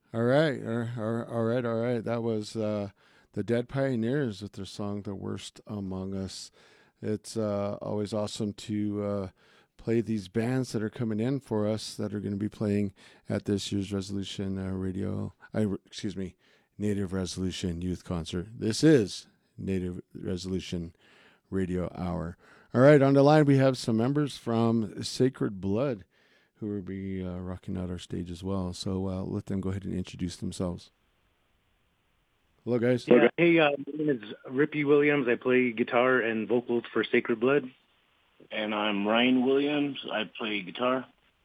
All right, all right. That was the Dead Pioneers with their song "The Worst Among Us." It's always awesome to play these bands that are coming in for us that are going to be playing at this year's Resolution excuse me, Native Resolution Youth Concert. This is Native Resolution Radio Hour. All right, on the line we have some members from Sacred Blood who will be rocking out our stage as well. So let them go ahead and introduce themselves. Hello, guys. Yeah. Hey, my name is Rippy Williams. I play guitar and vocals for Sacred Blood. And I'm Ryan Williams. I play guitar.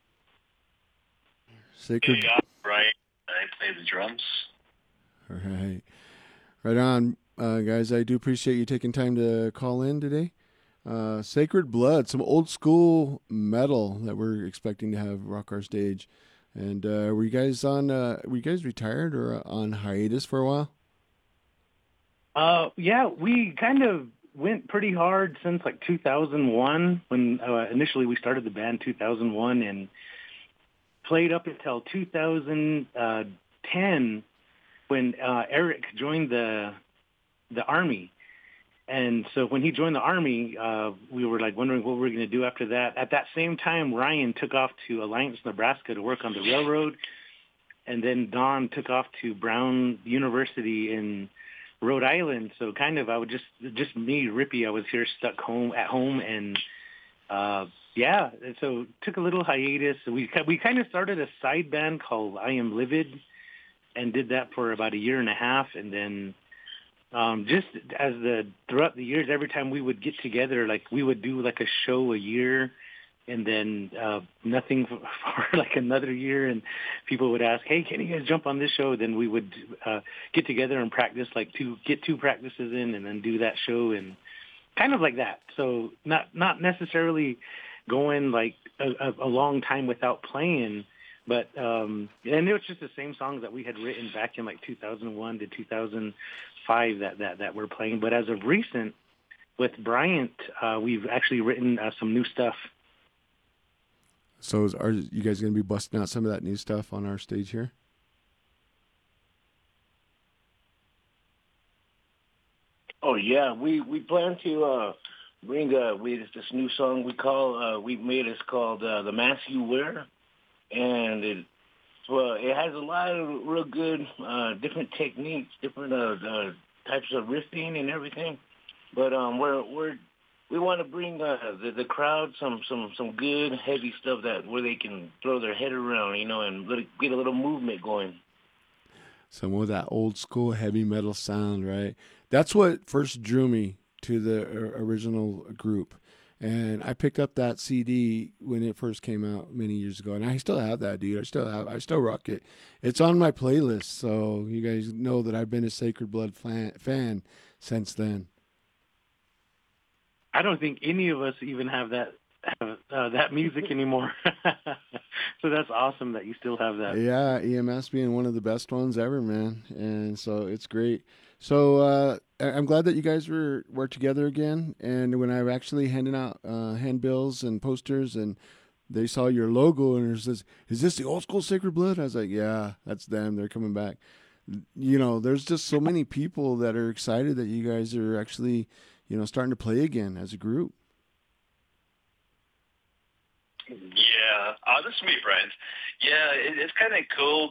Sacred. Hey, I'm Ryan. I play the drums. All right. Right on, guys. I do appreciate you taking time to call in today. Sacred Blood, some old school metal that we're expecting to have rock our stage. And were you guys retired or on hiatus for a while? Yeah, we kind of went pretty hard since like 2001 when initially we started the band 2001 and played up until 2010 when Eric joined the Army. And so when he joined the Army, we were like wondering what we were going to do after that. At that same time, Ryan took off to Alliance, Nebraska to work on the railroad. And then Don took off to Brown University in Rhode Island. So kind of I would just me, Rippy, I was here stuck at home. And yeah, and so took a little hiatus. We kind of started a side band called I Am Livid and did that for about a year and a half. And then just throughout the years, every time we would get together, like we would do like a show a year, and then nothing for like another year, and people would ask, "Hey, can you guys jump on this show?" Then we would get together and practice, like get two practices in, and then do that show, and kind of like that. So not necessarily going like a long time without playing. But and it was just the same songs that we had written back in like 2001 to 2005 that we're playing. But as of recent, with Bryant, we've actually written some new stuff. So are you guys going to be busting out some of that new stuff on our stage here? Oh yeah, we plan to bring this new song we made. It's called "The Mask You Wear." And it has a lot of real good different techniques, different types of riffing and everything. But we want to bring the crowd some good heavy stuff where they can throw their head around, and get a little movement going. Some of that old school heavy metal sound, right? That's what first drew me to the original group. And I picked up that CD when it first came out many years ago, and I still have that, dude. I still rock it. It's on my playlist, so you guys know that I've been a Sacred Blood fan since then. I don't think any of us even have that music anymore. So that's awesome that you still have that. Yeah, EMS being one of the best ones ever, man, and so it's great. So I'm glad that you guys were together again. And when I was actually handing out handbills and posters, and they saw your logo, and it says, "Is this the old school Sacred Blood?" I was like, "Yeah, that's them. They're coming back." There's just so many people that are excited that you guys are actually, starting to play again as a group. Yeah, this is me, Brian. Yeah, it's kind of cool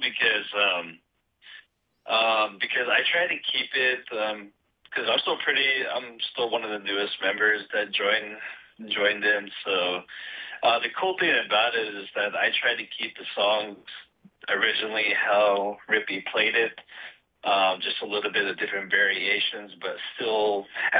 because I try to keep it because I'm still one of the newest members that joined in. So the cool thing about it is that I try to keep the songs originally how Rippy played it, just a little bit of different variations, but still